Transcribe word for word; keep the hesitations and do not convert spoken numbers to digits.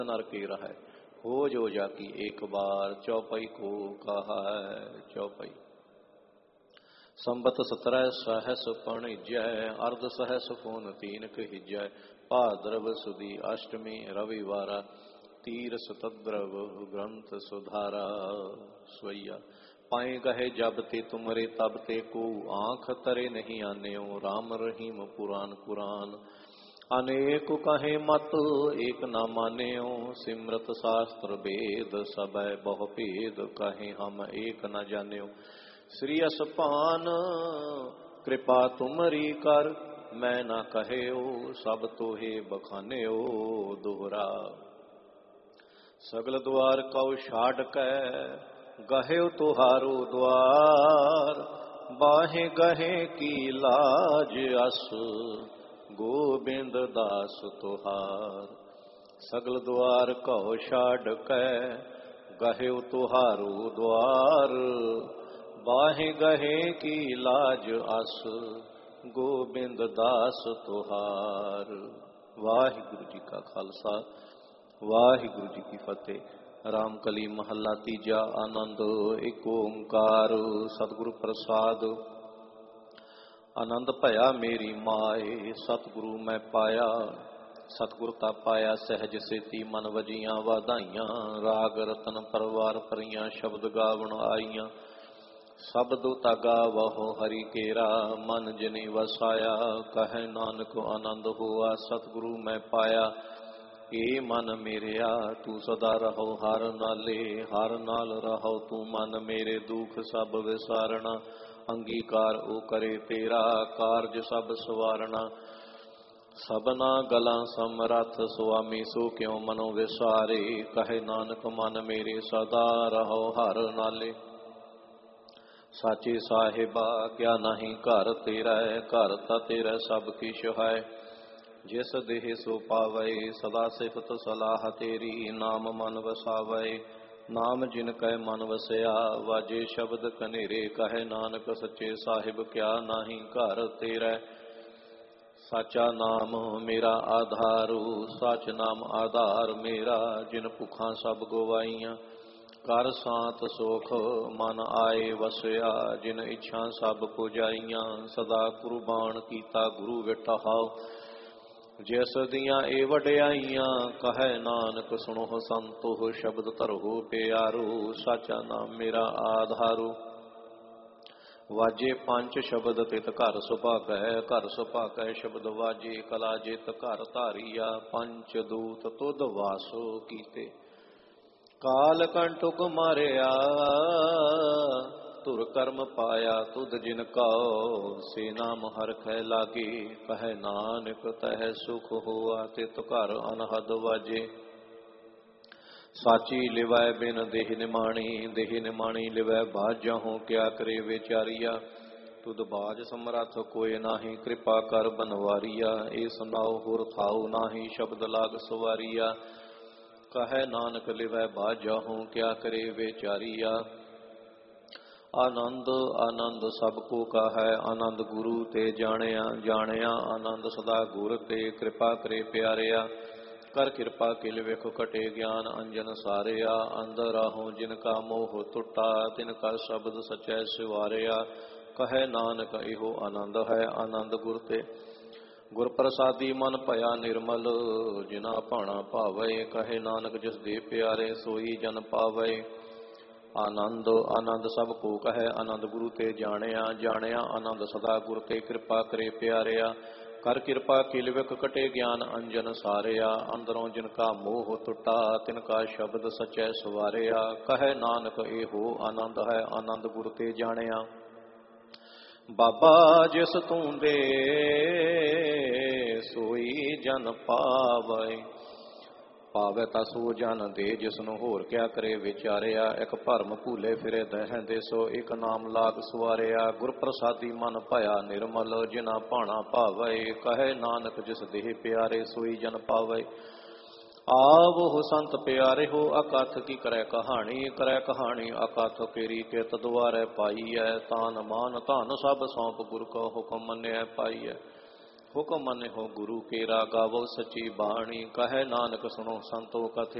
नर के रह हो जो जाकी एक बार चौपाई को कहा है चौपाई। संबत सत्रह सहस पणिजय अर्ध सहस पून तीन कहिजय भाद्रव सुदी अष्टमी रविवार तीर सतद्रव ग्रंथ सुधारा स्वैया। पाए गहे जब ते तुमरे तब ते को आंख तरे नहीं आन्यो राम रहीम पुराण कुरान। अनेक कहे मत एक न मान्यो सिमरत शास्त्र वेद सब बहु भेद कहे हम एक न जान्यो। श्री असपान कृपा तुमरी कर मैं न कहो सब तोहे बखान्यो दोहरा। सगल द्वार कौ छाड़ कै गहे तुहारो द्वार बाहे गहे की लाज अस गोबिंद दास तुहार। सगल द्वार कहो छाड़ कै गहे तुहारो द्वार बाहे गहे की लाज अस गोबिंद दास तुहार। वाहिगुरु जी का खालसा वाहिगुरु जी की फतेह। राम कली महला तीजा आनंद एक ओंकार सतगुरु प्रसाद। आनंद भया मेरी माए सतगुरु मैं पाया सतगुरु ता पाया सहज सेती मन वजियां वाधाइयां। राग रतन परवार परियां शब्द गावण आईयां। शब्द तागा वहो हरि केरा मन जिनी वसाया। कहे नानक आनंद हुआ सतगुरु मैं पाया। ए मन मेरेया तू सदा रहो हर नाले हर नाल रहो तू मन मेरे दुख सब विसारना। अंगीकार ओ करे तेरा कारज सब सवारना। सबना गला समरथ स्वामी सो क्यों मनो विसारे। कहे नानक मन मेरे सदा रहो हर नाले। साचे साहिबा क्या नहीं घर तेरा घर ता तेरा सब किश है। जिस देह सो पावे सदा सिफत सलाह तेरी नाम मन वसावे। नाम जिन कह मन वसया वाजे शब्द कनेरे। कहे नानक सच्चे साहिब क्या नाही घर तेरा। साचा नाम मेरा आधारू सच नाम आधार मेरा। जिन भुखा सब गवाइयां कर सांत सुख मन आए वसया। जिन इच्छा सब पुजाइयां सदा कुर्बान कीता गुरु विटहाओ। जिस दियां ए वड्याइयां कहे नानक सुनो संतो शब्द धरो प्यारो। साचा नाम मेरा आधारो वाजे पंच शब्द तित घर सुभागै। घर सुभागै शब्द वाजे कला जित घर धारिया। पंच दूत तुद वासो कीते काल कंटुक मारिया। तुर कर्म पाया तुद जिन कहो से नाम हर कै लागे। कहे नानक तह सुख होआ तित घर अनहद वाजे। साची लिवै बिन देह निमाणी देह निमाणी लिवै बाजहूँ क्या करे विचारिया। तुद बाज समरथ कोय नाही कृपा कर बनवारिया। ए सुनाओ हुर थाओ नाही शब्द लाग सवारिया। कहे नानक लिवै बाजहूँ क्या करे विचारिया। आनंद आनंद सबको कहा आनंद गुरु ते जानिया जानिया। आनंद सदा गुर ते कृपा करे प्यारिया। कर कृपा किल विख कटे ज्ञान अंजन सारिया। अंदर राहों जिनका मोह टुटा तिनका शब्द सचै सिवारिया। कहे नानक इहो आनंद है आनंद गुर ते। गुर प्रसादी मन भया निर्मल जिना भाणा भावे। कहे नानक जिस दे प्यारे सोई जन पावे। आनंद आनंद सब को कहे आनंद गुरु ते जानिया जानिया। आनंद सदा गुर ते कृपा करे प्यारिया। कर कृपा किल विख कटे ज्ञान अंजन सारिया। अंदरों जिनका मोह टुटा तिनका शब्द सचै सवारिया। कहे नानक एहो आनंद है आनंद गुर ते जानिया। बाबा जिस तू दे सोई जन पावे। पावे ता सो जन दे जिसनों होर क्या करे विचारिया। एक भरम भूले फिरे दहंदे सो एक नाम लाग सवारिया। गुर प्रसादी मन भया निर्मल जिना भाणा भावे। कहे नानक जिस देह प्यारे सोई जन पावे। आवो संत प्यारे हो अकथ की करे कहानी। करे कहानी अकथ केरी कित द्वारे पाई है। तान मान धन सब सौंप गुर को हुक्म मन्य पाई है। ਹੁਕਮ ਮਨਿ ਹੋ ਗੁਰੂ ਕੇ ਰਾ ਗਾਵੋ ਸਚੀ ਬਾਣੀ। ਕਹੈ ਨਾਨਕ ਸੁਣੋ ਸੰਤੋ ਕਥੇ